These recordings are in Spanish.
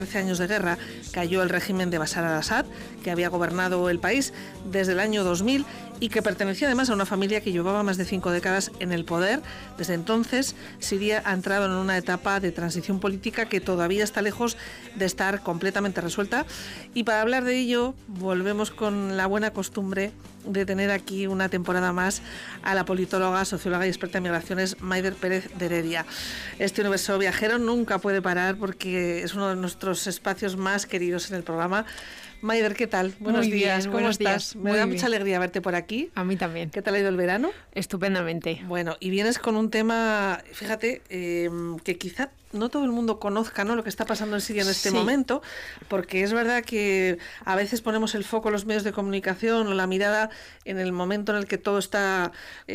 13 años de guerra cayó el régimen de Bashar al-Assad, que había gobernado el país desde el año 2000 y que pertenecía además a una familia que llevaba más de 5 décadas en el poder. Desde entonces, Siria ha entrado en una etapa de transición política que todavía está lejos de estar completamente resuelta. Y para hablar de ello, volvemos con la buena costumbre de tener aquí una temporada más a la politóloga, socióloga y experta en migraciones Maider Pérez de Heredia. Este universo viajero nunca puede parar porque es uno de nuestros espacios más queridos en el programa. Maider, ¿qué tal? Buenos días, ¿cómo estás? Me da mucha alegría verte por aquí. A mí también. ¿Qué tal ha ido el verano? Estupendamente. Bueno, y vienes con un tema, fíjate, que quizá no todo el mundo conozca, ¿no?, lo que está pasando en Siria en este momento, porque es verdad que a veces ponemos el foco en los medios de comunicación o la mirada en el momento en el que todo está...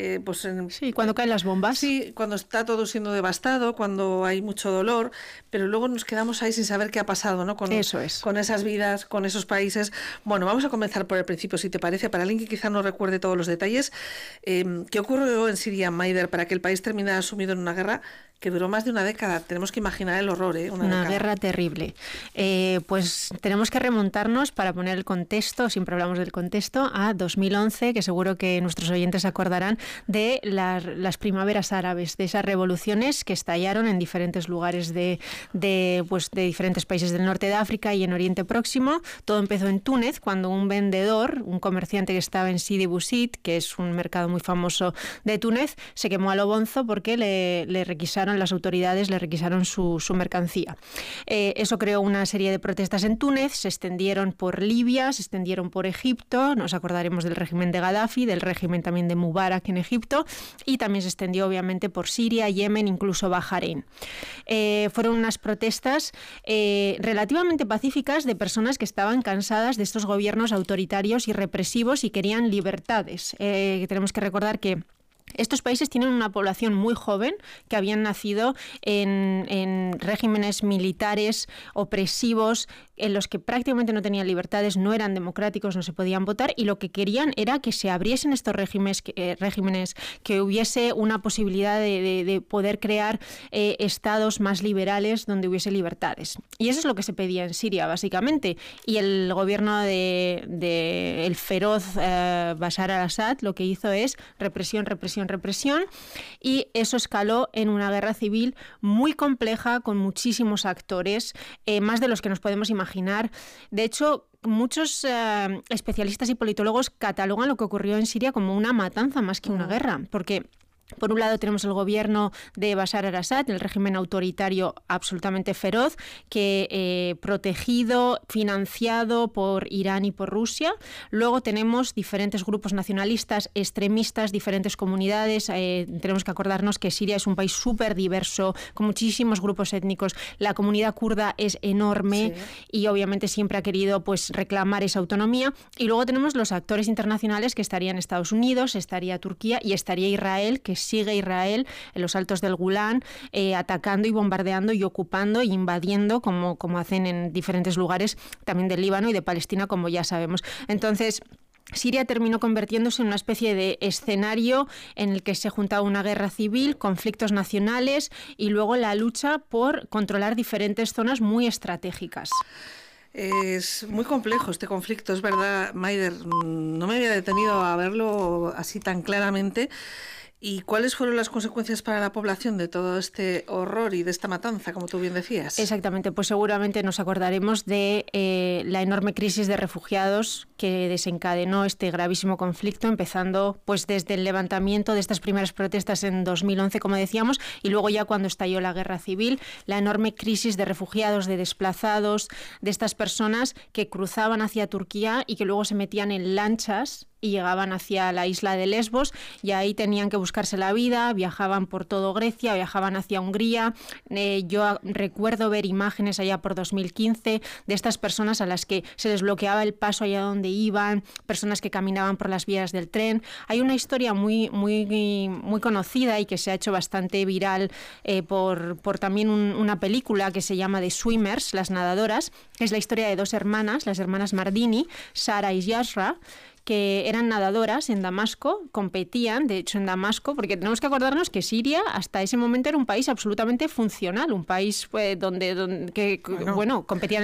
cuando caen las bombas. Sí, cuando está todo siendo devastado, cuando hay mucho dolor, pero luego nos quedamos ahí sin saber qué ha pasado, ¿no? Eso es. Con esas vidas, con esos países. Bueno, vamos a comenzar por el principio, si te parece, para alguien que quizá no recuerde todos los detalles. ¿Qué ocurrió en Siria, Maider, para que el país terminara sumido en una guerra que duró más de una década? Tenemos que imaginar el horror, Una guerra terrible. Pues tenemos que remontarnos, para poner el contexto, siempre hablamos del contexto, a 2011, que seguro que nuestros oyentes se acordarán de las primaveras árabes, de esas revoluciones que estallaron en diferentes lugares de diferentes países del norte de África y en Oriente Próximo. Todo empezó en Túnez, cuando un vendedor, un comerciante que estaba en Sidi Bouzid, que es un mercado muy famoso de Túnez, se quemó a lo bonzo porque las autoridades le requisaron su mercancía. Eso creó una serie de protestas en Túnez, se extendieron por Libia, se extendieron por Egipto, nos acordaremos del régimen de Gaddafi, del régimen también de Mubarak en Egipto, y también se extendió obviamente por Siria, Yemen, incluso Bahrein. Fueron unas protestas relativamente pacíficas de personas que estaban cansadas de estos gobiernos autoritarios y represivos y querían libertades. Tenemos que recordar que estos países tienen una población muy joven que habían nacido en regímenes militares opresivos en los que prácticamente no tenían libertades, no eran democráticos, no se podían votar, y lo que querían era que se abriesen estos regímenes, que hubiese una posibilidad de poder crear estados más liberales donde hubiese libertades. Y eso es lo que se pedía en Siria, básicamente. Y el gobierno de el feroz Bashar al-Assad lo que hizo es represión, y eso escaló en una guerra civil muy compleja, con muchísimos actores, más de los que nos podemos imaginar. De hecho, muchos especialistas y politólogos catalogan lo que ocurrió en Siria como una matanza más que una guerra, porque por un lado tenemos el gobierno de Bashar al-Assad, el régimen autoritario absolutamente feroz, que protegido, financiado por Irán y por Rusia. Luego tenemos diferentes grupos nacionalistas, extremistas, diferentes comunidades. Tenemos que acordarnos que Siria es un país súper diverso, con muchísimos grupos étnicos. La comunidad kurda es enorme, y obviamente siempre ha querido reclamar esa autonomía. Y luego tenemos los actores internacionales, que estarían Estados Unidos, estaría Turquía y estaría Israel, que sigue Israel en los altos del Golán, atacando y bombardeando y ocupando e invadiendo, como hacen en diferentes lugares también del Líbano y de Palestina, como ya sabemos. Entonces, Siria terminó convirtiéndose en una especie de escenario en el que se juntaba una guerra civil, conflictos nacionales y luego la lucha por controlar diferentes zonas muy estratégicas. Es muy complejo este conflicto, es verdad, Maider. No me había detenido a verlo así tan claramente. ¿Y cuáles fueron las consecuencias para la población de todo este horror y de esta matanza, como tú bien decías? Exactamente, pues seguramente nos acordaremos de la enorme crisis de refugiados que desencadenó este gravísimo conflicto, empezando desde el levantamiento de estas primeras protestas en 2011, como decíamos, y luego ya cuando estalló la guerra civil, la enorme crisis de refugiados, de desplazados, de estas personas que cruzaban hacia Turquía y que luego se metían en lanchas y llegaban hacia la isla de Lesbos, y ahí tenían que buscarse la vida, viajaban por todo Grecia, viajaban hacia Hungría. Yo recuerdo ver imágenes allá por 2015 de estas personas a las que se les bloqueaba el paso allá donde iban, personas que caminaban por las vías del tren. Hay una historia muy conocida y que se ha hecho bastante viral por también una película que se llama The Swimmers, Las nadadoras, que es la historia de dos hermanas, las hermanas Mardini, Sara y Yasra, que eran nadadoras en Damasco, competían, de hecho en Damasco, porque tenemos que acordarnos que Siria hasta ese momento era un país absolutamente funcional, un país donde competían